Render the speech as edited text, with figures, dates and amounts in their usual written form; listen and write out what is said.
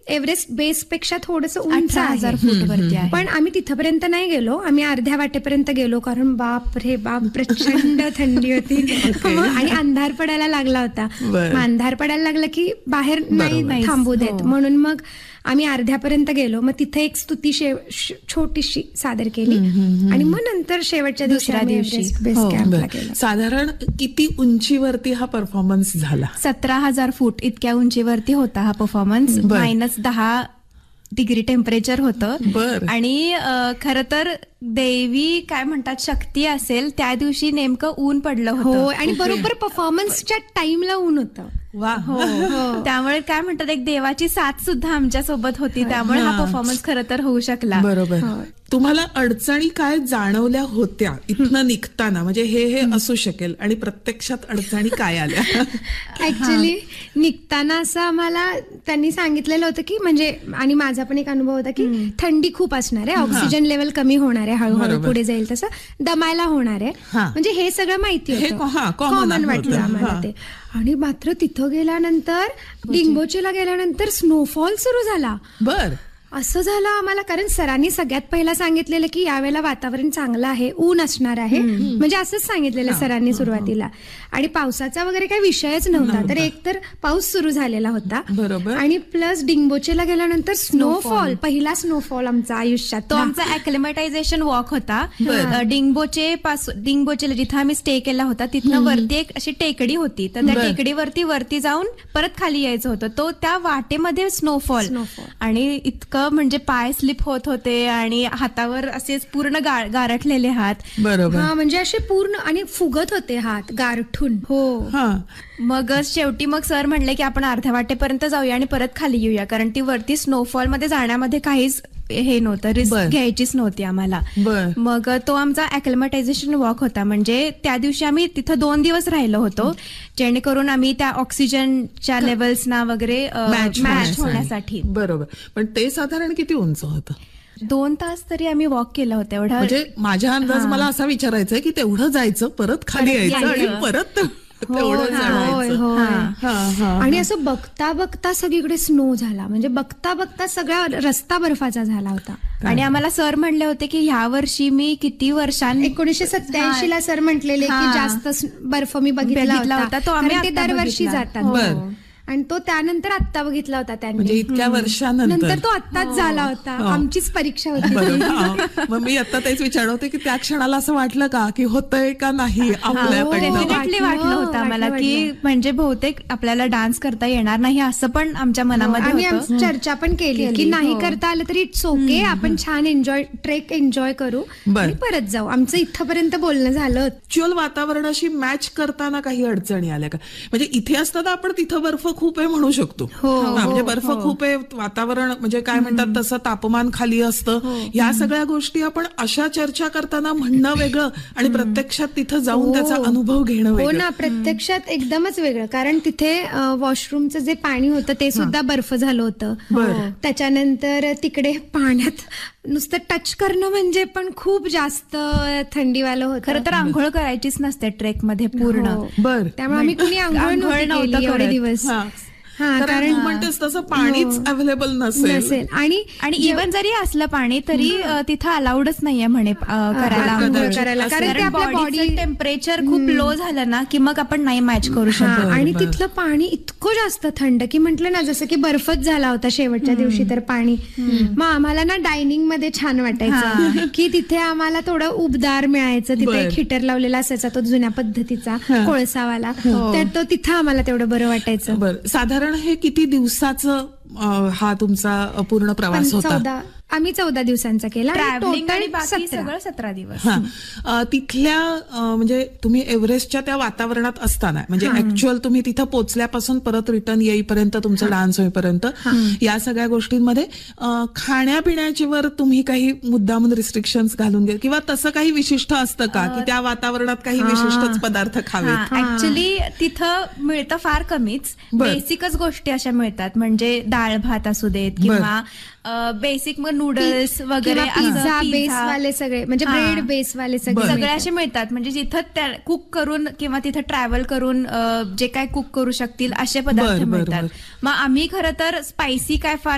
Everest base पेक्षा थोडस उंच 18,000 फूट वरती आहे. पण आम्ही तिथपर्यंत नाही गेलो, आम्ही अर्ध्या वाटेपर्यंत गेलो, कारण बाप रे बाप प्रचंड थंडी होती. आणि अंधार पडायला लागला होता. मग अंधार पडायला लागला की बाहेर नाही थांबू देत, म्हणून मग आम्ही अर्ध्यापर्यंत गेलो. मग तिथे एक स्तुती छोटीशी सादर केली आणि मग नंतर शेवटच्या दुसऱ्या दिवशी बेस कॅम्पला गेलो. साधारण किती उंचीवरती हा परफॉर्मन्स झाला? 17,000 फूट इतक्या उंचीवरती होता हा परफॉर्मन्स. -10 डिग्री टेम्परेचर होतं. आणि खरं तर देवी काय म्हणतात शक्ती असेल, त्या दिवशी नेमकं ऊन पडलं होतं. आणि बरोबर परफॉर्मन्सच्या टाइमला ऊन होतं. त्यामुळे काय म्हणतात एक देवाची साथ सुद्धा आमच्या सोबत होती, त्यामुळे हा परफॉर्मन्स खरं तर होऊ शकला. बरोबर. तुम्हाला अडचणी काय जाणवल्या होत्या इथनं निघताना? म्हणजे हे असू शकेल आणि प्रत्यक्षात अडचणी काय आल्या? ऍक्च्युली निघताना असं आम्हाला त्यांनी सांगितलेलं होतं की म्हणजे, आणि माझा पण एक अनुभव होता की थंडी खूप असणार आहे, ऑक्सिजन लेवल कमी होणार आहे, हळूहळू पुढे जाईल तसं दमायला होणार आहे. म्हणजे हे सगळं माहिती होतं, कॉमन वाटलं आम्हाला ते. आणि मात्र तिथं गेल्यानंतर डिंगबोचेला गेल्यानंतर स्नोफॉल सुरू झाला. असं झालं आम्हाला, कारण सरांनी सगळ्यात पहिला सांगितलेलं की यावेळेला वातावरण चांगलं आहे, ऊन असणार आहे, म्हणजे असंच सांगितलेलं सरांनी सुरुवातीला. आणि पावसाचा वगैरे काही विषयच नव्हता. तर एकतर पाऊस सुरू झालेला होता, आणि प्लस डिंगबोचेला गेल्यानंतर स्नोफॉल, पहिला स्नोफॉल आमचा आयुष्यात. तो आमचा ॲक्लिमेटायझेशन वॉक होता. डिंगबोचेला जिथं आम्ही स्टे केला होता तिथनं वरती एक अशी टेकडी होती, तर त्या टेकडीवरती वरती जाऊन परत खाली यायचं होतं. तो त्या वाटेमध्ये स्नोफॉल, आणि इतकं म्हणजे पाय स्लिप होत होते आणि हातावर असेच पूर्ण गारठलेले हात. म्हणजे असे पूर्ण आणि फुगत होते हात गारठून. मग शेवटी मग सर म्हणले की आपण अर्ध्या वाटेपर्यंत जाऊया आणि परत खाली येऊया, कारण ती वरती स्नोफॉल मध्ये जाण्यामध्ये काहीच हे नव्हतं, रिस्क घ्यायचीच नव्हती आम्हाला. मग तो आमचा ॲक्लिमेटायझेशन वॉक होता. म्हणजे त्या दिवशी आम्ही तिथं 2 दिवस राहिलो होतो, जेणेकरून आम्ही त्या ऑक्सिजनच्या लेवल्सना वगैरे मॅच होण्यासाठी. बरोबर. पण ते साधारण किती उंच होतं? 2 तास तरी आम्ही वॉक केलं होतं. एवढं म्हणजे माझ्या अंदाज मला असा विचारायचा आहे की तेवढं जायचं, परत खाली यायचं आणि परत आणि असं बघता बघता सगळीकडे स्नो झाला. म्हणजे बघता बघता सगळा रस्ता बर्फाचा झाला होता. आणि आम्हाला सर म्हणले होते की ह्या वर्षी मी किती वर्षांनी 1987 ला सर म्हटलेले की जास्त बर्फ मी बघितला होता. तो आम्ही ते दरवर्षी जातात, आणि तो त्यानंतर आत्ता बघितला होता त्यांनी. म्हणजे इतक्या वर्षानंतर तो आत्ताच झाला होता. आमचीच परीक्षा होती. मग मी आता तेच विचारत होते की त्या क्षणाला असं वाटलं का की होतंय का नाही आपल्याकडनं? डेफिनेटली वाटलं होतं आम्हाला की म्हणजे बहुतेक आपल्याला डान्स करता येणार नाही असं पण आमच्या मनामध्ये होतं. आम्ही चर्चा पण केली की नाही करता आलं तरी इट्स ओके, आपण छान ट्रेक एन्जॉय करू आणि परत जाऊ. आमचं इथपर्यंत बोलणं झालं. ऍक्च्युअल वातावरणाशी मॅच करताना काही अडचणी आल्या का? म्हणजे इथे असताना आपण तिथं बर्फ खूप आहे म्हणू शकतो, म्हणजे बर्फ खूप आहे, वातावरण म्हणजे काय म्हणतात तसं तापमान खाली असतं. या सगळ्या गोष्टी आपण अशा चर्चा करताना म्हणणं वेगळं आणि प्रत्यक्षात तिथं जाऊन त्याचा अनुभव घेणं वेगळं. हो ना, प्रत्यक्षात एकदमच वेगळं. कारण तिथे वॉशरूमचं जे पाणी होतं ते सुद्धा बर्फ झालं होतं. त्याच्यानंतर तिकडे पाण्यात नुसतं टच करणं म्हणजे पण खूप जास्त थंडीवालं होतं. खरं तर आंघोळ करायचीच नसते ट्रेक मध्ये पूर्ण. त्यामुळे आम्ही कुणी आंघोळ नव्हतं एवढे दिवस. कारण म्हणतेस तसं पाणीच अवेलेबल नसेल. आणि इव्हन जरी असलं पाणी तरी तिथं अलाउडच नाहीये म्हणे करायला, कारण बॉडी टेम्परेचर खूप लो झालं ना की मग आपण नाही मॅच करू शकतो. आणि तिथलं पाणी इतकं जास्त थंड की म्हटलं ना जसं की बर्फच झाला होता शेवटच्या दिवशी तर पाणी. मग आम्हाला ना डायनिंग मध्ये छान वाटायचं की तिथे आम्हाला थोडं उबदार मिळायचं. तिथे एक हिटर लावलेला असायचा, तो जुन्या पद्धतीचा कोळसावाला, तर तो तिथं आम्हाला तेवढं बरं वाटायचं. साधारण हे किती दिवसाचं हा तुमचा पूर्ण प्रवास होता? आम्ही 14 दिवसांचा केला. टोटल बाकी सगळं 17 दिवस. तिथल्या म्हणजे तुम्ही एव्हरेस्टच्या त्या वातावरणात असताना, म्हणजे ऍक्च्युअल तुम्ही तिथं पोहोचल्यापासून परत रिटर्न येईपर्यंत, तुमचं डान्स होईपर्यंत, या सगळ्या गोष्टींमध्ये खाण्यापिण्याच्यावर तुम्ही काही मुद्दामून रिस्ट्रिक्शन्स घालून घ्या किंवा तसं काही विशिष्ट असतं का की त्या वातावरणात काही विशिष्टच पदार्थ खावेत? ऍक्च्युली तिथं मिळतं फार कमीच, बेसिकच गोष्टी अशा मिळतात. म्हणजे डाळ भात असू देत किंवा बेसिक मग नूडल्स वगैरे, पिझ्झा बेसवाले सगळे, म्हणजे ब्रेड बेसवाले सगळे असे मिळतात. म्हणजे जिथं कुक करून किंवा तिथं ट्रॅव्हल करून जे काय कुक करू शकतील असे पदार्थ मिळतात. मग आम्ही खरं तर स्पायसी काय फार